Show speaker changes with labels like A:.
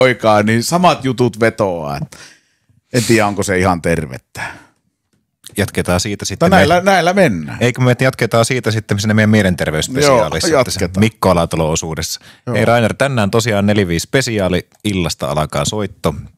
A: poikaa, niin samat jutut vetoaa. En tiedä, onko se ihan tervettä.
B: Jatketaan siitä sitten.
A: Näillä mennään.
B: Eikö me jatketaan siitä sitten sinne meidän mielenterveysspesiaalissa.
A: Joo, jatketaan.
B: Mikko Alatalo-osuudessa. Ei Rainer, tänään tosiaan 4-5 spesiaali. Illasta alkaa soitto.